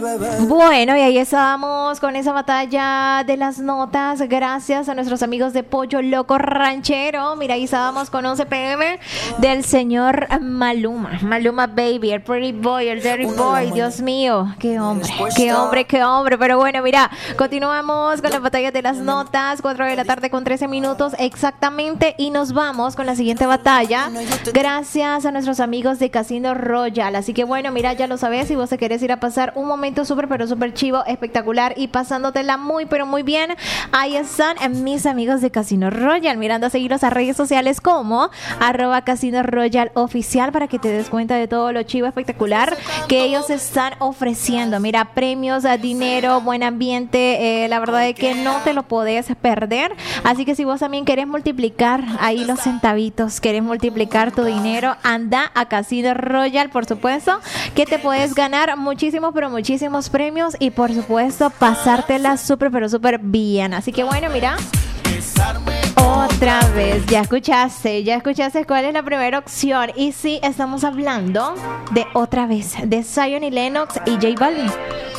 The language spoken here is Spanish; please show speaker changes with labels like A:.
A: Bueno, y ahí estábamos con esa batalla de las notas, gracias a nuestros amigos de Pollo Loco Ranchero. Mira, ahí estábamos con 11 p.m. del señor Maluma. Maluma Baby, el Pretty Boy, el Dirty Boy. Dios mío, qué hombre, qué hombre, qué hombre. Pero bueno, mira, continuamos con la batalla de las notas, 4 de la tarde con 13 minutos exactamente. Y nos vamos con la siguiente batalla, gracias a nuestros amigos de Casino Royal. Así que bueno, mira, ya lo sabes, si vos te querés ir a pasar un momento súper, pero súper chivo, espectacular y pasándotela muy, pero muy bien, ahí están mis amigos de Casino Royal, mirando a seguirlos a redes sociales como @Casino Royal Oficial para que te des cuenta de todo lo chivo, espectacular que ellos están ofreciendo. Mira, premios, dinero, buen ambiente, la verdad es que no te lo podés perder. Así que si vos también querés multiplicar ahí los centavitos, querés multiplicar tu dinero, anda a Casino Royal, por supuesto, que te puedes ganar muchísimos, pero muchísimos premios y por supuesto pasártela súper, pero súper bien. Así que bueno, mira, otra vez, ya escuchaste cuál es la primera opción. Y sí, estamos hablando de otra vez, de Zion y Lennox y J Balvin.